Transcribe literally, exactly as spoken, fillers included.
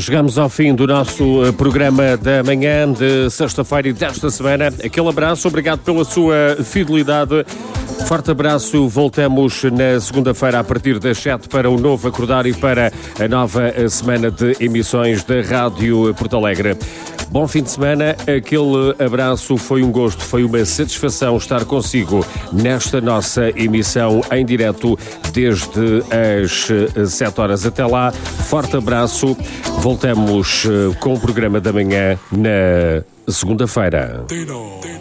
Chegamos ao fim do nosso programa da manhã de sexta-feira e desta semana. Aquele abraço, obrigado pela sua fidelidade. Forte abraço, voltamos na segunda-feira a partir das sete para o novo Acordar e para a nova semana de emissões da Rádio Porto Alegre. Bom fim de semana, aquele abraço, foi um gosto, foi uma satisfação estar consigo nesta nossa emissão em direto desde as sete horas. Até lá, forte abraço, voltamos com o programa da manhã na segunda-feira.